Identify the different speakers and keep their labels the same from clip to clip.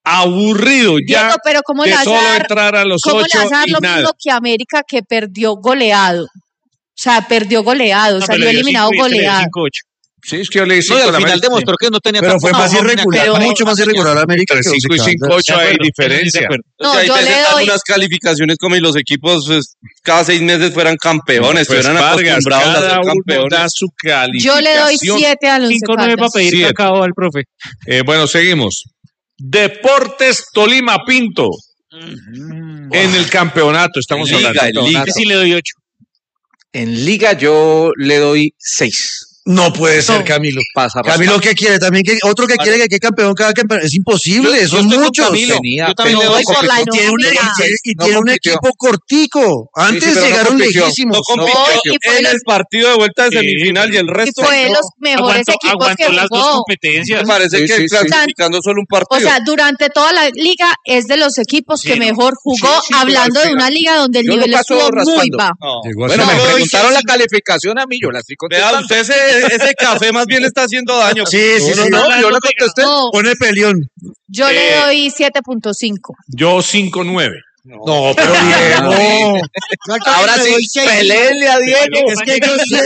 Speaker 1: aburrido ya.
Speaker 2: Diego, pero ¿cómo
Speaker 1: de
Speaker 2: le vas
Speaker 1: solo
Speaker 2: a dar,
Speaker 1: entrar a los 8
Speaker 2: ¿cómo le vas a dar
Speaker 1: y
Speaker 2: lo
Speaker 1: nada?
Speaker 2: mismo que América, que perdió goleado? O sea, perdió goleado, salió eliminado goleado.
Speaker 3: 5-8.
Speaker 1: Sí, es que yo le dije
Speaker 4: No, y
Speaker 1: 5
Speaker 4: al
Speaker 1: a la
Speaker 4: final
Speaker 1: América.
Speaker 4: demostró que no tenía
Speaker 5: Pero fue
Speaker 4: tampoco
Speaker 5: más
Speaker 4: una
Speaker 5: irregular,
Speaker 2: pero-
Speaker 5: mucho más irregular América
Speaker 1: Entre
Speaker 5: que
Speaker 1: 5 y
Speaker 5: Once Caldas.
Speaker 1: 5-8 hay diferencia.
Speaker 2: No,
Speaker 6: O sea, hay
Speaker 2: yo
Speaker 6: veces
Speaker 2: le
Speaker 6: dan
Speaker 2: doy-
Speaker 6: unas calificaciones como si los equipos pues, cada 6 meses fueran campeones,
Speaker 1: Pues
Speaker 6: estuvieran
Speaker 1: Vargas,
Speaker 6: acostumbrados a
Speaker 1: cada
Speaker 6: ser
Speaker 1: uno
Speaker 6: campeones.
Speaker 1: da su calificación.
Speaker 2: Yo le doy 7 al Once
Speaker 3: 5-9
Speaker 2: Caldas.
Speaker 3: para pedir
Speaker 1: 7.
Speaker 3: cacao al profe.
Speaker 1: Bueno, seguimos. Deportes Tolima Pinto. En el campeonato, estamos
Speaker 6: En Liga,
Speaker 1: hablando.
Speaker 6: en Liga.
Speaker 3: Ese sí le doy 8.
Speaker 4: En Liga yo le doy 6.
Speaker 5: No puede ser, Camilo.
Speaker 4: Pasa
Speaker 5: Camilo, ¿qué quiere? También que otro que quiere que quede campeón cada campeón. Es imposible, son
Speaker 4: estoy con
Speaker 5: muchos.
Speaker 4: Camilo. Yo también
Speaker 5: No,
Speaker 4: le doy
Speaker 2: por la
Speaker 5: y tiene un,
Speaker 2: nómina.
Speaker 5: tiene un
Speaker 4: compitió.
Speaker 5: equipo cortico. Antes
Speaker 4: pero no
Speaker 5: llegaron
Speaker 4: compitió.
Speaker 5: lejísimos.
Speaker 6: No compitió
Speaker 2: y fue
Speaker 6: en
Speaker 2: los-
Speaker 6: el partido de vuelta de
Speaker 3: Sí,
Speaker 6: semifinal y el
Speaker 2: Y
Speaker 6: resto.
Speaker 2: fue de los mejores equipos
Speaker 3: aguantó
Speaker 2: que
Speaker 3: las dos
Speaker 2: jugó.
Speaker 3: competencias.
Speaker 6: Me parece
Speaker 4: Sí,
Speaker 6: que
Speaker 4: sí, sí.
Speaker 6: clasificando solo un
Speaker 2: O
Speaker 6: partido.
Speaker 2: sea, durante toda la liga es de los equipos que mejor jugó,
Speaker 6: Sí, sí,
Speaker 2: hablando
Speaker 6: pero
Speaker 2: de una liga donde el
Speaker 4: yo lo
Speaker 2: nivel
Speaker 4: paso
Speaker 2: estuvo muy
Speaker 4: raspando.
Speaker 2: bajo.
Speaker 6: No.
Speaker 5: Llegó a
Speaker 4: Bueno,
Speaker 5: ser
Speaker 4: me
Speaker 5: mejor.
Speaker 4: preguntaron la calificación a mí, yo la estoy
Speaker 6: Vea,
Speaker 4: contestando.
Speaker 6: usted ese café más bien está haciendo daño.
Speaker 5: Sí, sí, sí.
Speaker 4: No, yo le contesté.
Speaker 2: No,
Speaker 5: Pone peleón.
Speaker 2: yo le doy 7.5.
Speaker 1: Yo 5-9.
Speaker 5: No, pero Diego.
Speaker 4: Ahora sí, peleenle a Diego.
Speaker 5: Es que yo sé.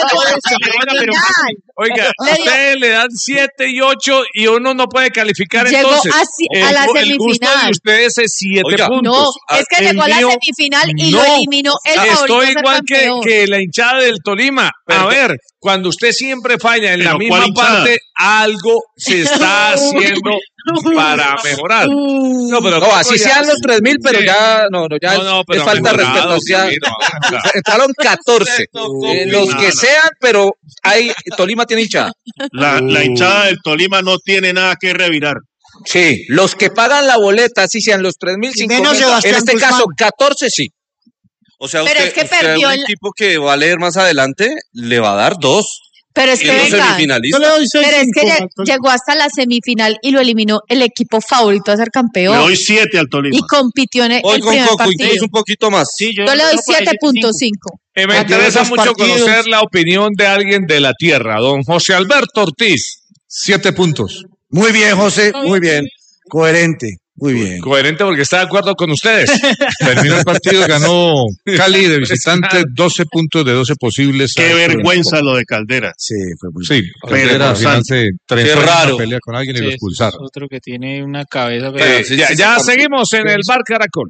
Speaker 1: Oiga, ustedes le dan 7 y 8 y uno no puede calificar
Speaker 2: Llegó
Speaker 1: entonces.
Speaker 2: a la
Speaker 1: El gusto de
Speaker 2: semifinal.
Speaker 1: ustedes es 7
Speaker 6: Oiga,
Speaker 2: No,
Speaker 1: puntos.
Speaker 2: es que
Speaker 1: El
Speaker 2: llegó a la
Speaker 1: mío,
Speaker 2: semifinal y
Speaker 1: no.
Speaker 2: lo eliminó el favorito
Speaker 1: Estoy
Speaker 2: a ser
Speaker 1: igual que,
Speaker 2: campeón.
Speaker 1: que la hinchada del Tolima. A ver, cuando usted siempre falla en la
Speaker 3: Pero
Speaker 1: misma
Speaker 3: ¿cuál hinchada?
Speaker 1: parte, algo se está haciendo para mejorar. No, pero
Speaker 4: No, así sean los 3.000, pero ya, ya
Speaker 1: pero
Speaker 4: es falta de respeto.
Speaker 1: mejorado,
Speaker 4: Ya,
Speaker 1: sí, no.
Speaker 4: entraron 14. Los que sean, pero Tolima tiene hinchada.
Speaker 7: La hinchada del Tolima no tiene nada que revirar.
Speaker 4: Sí, los que pagan la boleta, así sean los 3.000, 5.000,
Speaker 5: menos Sebastián
Speaker 4: en este
Speaker 5: Guzmán.
Speaker 4: caso 14 sí.
Speaker 6: O sea,
Speaker 2: Pero
Speaker 6: usted,
Speaker 2: es que
Speaker 6: usted
Speaker 2: perdió
Speaker 6: a un
Speaker 2: el-
Speaker 6: equipo que va a leer más adelante, le va a dar 2.
Speaker 2: Pero es
Speaker 6: Y
Speaker 2: que
Speaker 6: es
Speaker 2: venga,
Speaker 6: semifinalista.
Speaker 7: Yo le doy 6.
Speaker 2: pero es que llegó hasta la semifinal y lo eliminó el equipo favorito a ser
Speaker 7: Le
Speaker 2: campeón
Speaker 7: doy 7 al Tolima.
Speaker 2: y compitió en el
Speaker 6: Hoy con
Speaker 2: primer
Speaker 6: Coco,
Speaker 2: partido.
Speaker 6: incluso un poquito más.
Speaker 3: Sí,
Speaker 2: Yo le doy 7.5.
Speaker 1: Me
Speaker 5: Ah,
Speaker 1: interesa
Speaker 5: esos
Speaker 1: mucho
Speaker 5: partidos.
Speaker 1: conocer la opinión de alguien de la tierra, don José Alberto Ortiz.
Speaker 8: 7 puntos.
Speaker 5: Muy bien, José. Muy bien. Coherente. Muy bien.
Speaker 1: Coherente porque está de acuerdo con ustedes.
Speaker 8: Terminó el partido, ganó Cali de visitante, 12 puntos de 12 posibles.
Speaker 7: Qué vergüenza lo de Caldera.
Speaker 5: Sí, fue muy
Speaker 8: Sí, Caldera al final se trenzó en
Speaker 6: raro.
Speaker 8: una pelea con alguien y lo expulsaron.
Speaker 3: Otro que tiene una cabeza.
Speaker 1: Ya seguimos en el Bar Caracol.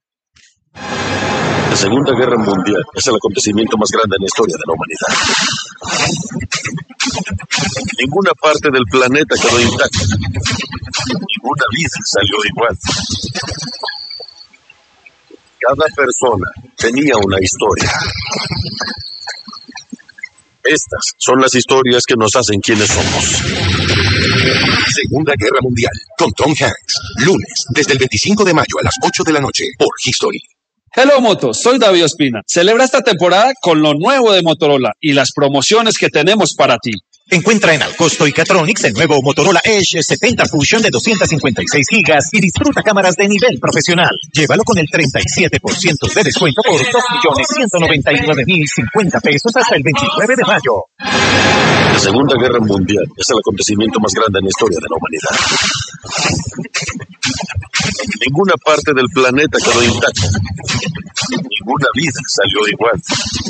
Speaker 9: La Segunda Guerra Mundial es el acontecimiento más grande en la historia de la humanidad. Ninguna parte del planeta quedó intacta. Ninguna vida salió igual. Cada persona tenía una historia. Estas son las historias que nos hacen quienes somos. Segunda Guerra Mundial con Tom Hanks. Lunes, desde el 25 de mayo a las 8 de la noche por History.
Speaker 10: Hello Moto, soy David Ospina. Celebra esta temporada con lo nuevo de Motorola y las promociones que tenemos para ti.
Speaker 11: Encuentra en Alcosto y Catronics el nuevo Motorola Edge 70 Fusion de 256 gigas y disfruta cámaras de nivel profesional. Llévalo con el 37% de descuento por 2.199.050 pesos hasta el 29 de mayo.
Speaker 9: La Segunda Guerra Mundial es el acontecimiento más grande en la historia de la humanidad. Ninguna parte del planeta quedó intacta. Ninguna vida salió igual.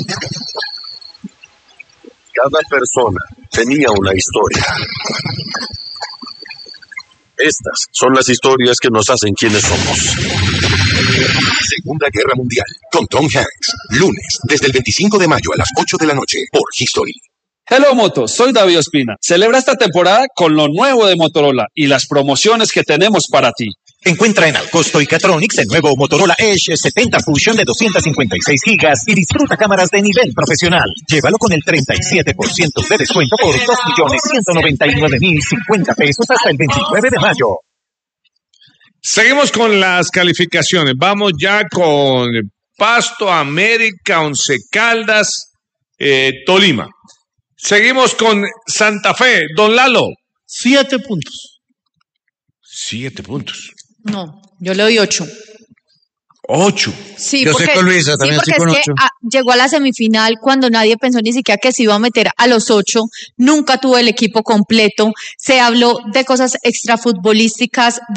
Speaker 9: Cada persona tenía una historia. Estas son las historias que nos hacen quienes somos. Segunda Guerra Mundial con Tom Hanks. Lunes, desde el 25 de mayo a las 8 de la noche por History.
Speaker 10: Hello Moto, soy David Ospina. Celebra esta temporada con lo nuevo de Motorola y las promociones que tenemos para ti.
Speaker 11: Encuentra en Alcosto y Catronics el nuevo Motorola Edge 70 Fusion de 256 gigas y disfruta cámaras de nivel profesional. Llévalo con el 37% de descuento por 2.199.050 pesos hasta el 29 de mayo.
Speaker 1: Seguimos con las calificaciones. Vamos ya con Pasto, América, Once Caldas, Tolima. Seguimos con Santa Fe. Don Lalo.
Speaker 7: 7 puntos.
Speaker 1: 7 puntos.
Speaker 2: No, yo le doy 8.
Speaker 1: 8.
Speaker 2: Sí,
Speaker 5: Yo
Speaker 2: porque,
Speaker 5: sé con Luisa, también
Speaker 2: sí,
Speaker 5: estoy
Speaker 2: porque
Speaker 5: con
Speaker 2: es que
Speaker 5: 8.
Speaker 2: llegó a la semifinal cuando nadie pensó ni siquiera que se iba a meter a los 8. Nunca tuvo el equipo completo. Se habló de cosas extrafutbolísticas,